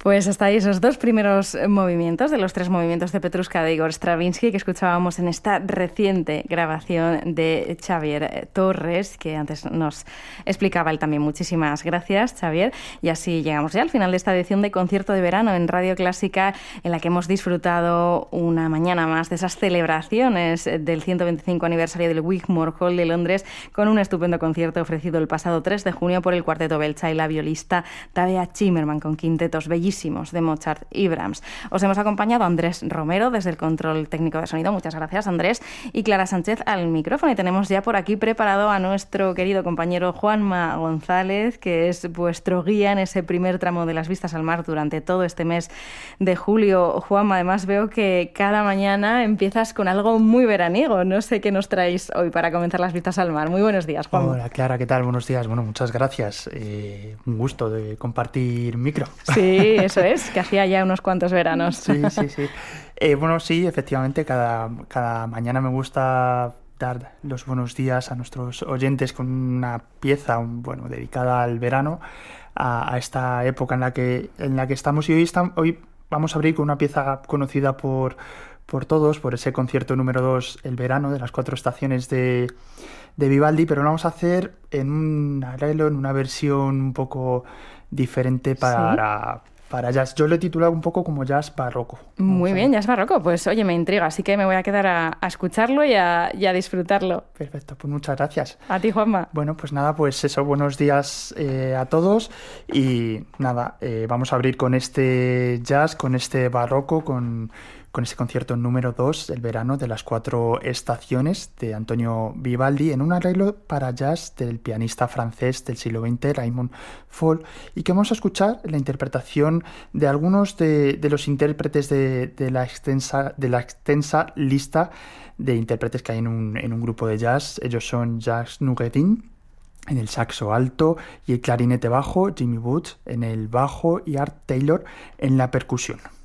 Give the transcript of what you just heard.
Pues hasta ahí esos dos primeros movimientos de los 3 movimientos de Petrushka de Igor Stravinsky que escuchábamos en esta reciente grabación de Xavier Torres, que antes nos explicaba él también. Muchísimas gracias, Xavier. Y así llegamos ya al final de esta edición de Concierto de Verano en Radio Clásica, en la que hemos disfrutado una mañana más de esas celebraciones del 125 aniversario del Wigmore Hall de Londres, con un estupendo concierto ofrecido el pasado 3 de junio por el Cuarteto Belcha y la violista Tabea Zimmermann, con quintetos bellísimos de Mozart y Brahms. Os hemos acompañado Andrés Romero desde el control técnico de sonido. Muchas gracias, Andrés. Y Clara Sánchez al micrófono. Y tenemos ya por aquí preparado a nuestro querido compañero Juanma González, que es vuestro guía en ese primer tramo de las vistas al mar durante todo este mes de julio. Juanma, además veo que cada mañana empiezas con algo muy veraniego. No sé qué nos traéis hoy para comenzar las vistas al mar. Muy buenos días, Juanma. Hola, Clara, ¿qué tal? Buenos días. Bueno, muchas gracias. Un gusto de compartir micro. Sí, eso es, que hacía ya unos cuantos veranos. Sí. Bueno, sí, efectivamente, cada mañana me gusta dar los buenos días a nuestros oyentes con una pieza, dedicada al verano, a esta época en la que estamos. Y hoy vamos a abrir con una pieza conocida por todos, por ese concierto número 2, El verano, de las 4 estaciones de Vivaldi, pero lo vamos a hacer en un arreglo, en una versión un poco diferente para jazz. Yo lo he titulado un poco como jazz barroco. Muy bien, jazz barroco. Pues oye, me intriga, así que me voy a quedar a escucharlo y a disfrutarlo. Perfecto, pues muchas gracias. A ti, Juanma. Bueno, pues nada, pues eso, buenos días a todos. Y nada, vamos a abrir con este jazz, con este barroco, con este concierto número 2, El verano, de las 4 estaciones, de Antonio Vivaldi, en un arreglo para jazz del pianista francés del siglo XX, Raymond Fall, y que vamos a escuchar la interpretación de algunos de los intérpretes de la extensa lista de intérpretes que hay en un grupo de jazz. Ellos son Jacques Noureddin en el saxo alto y el clarinete bajo, Jimmy Woods en el bajo y Art Taylor en la percusión.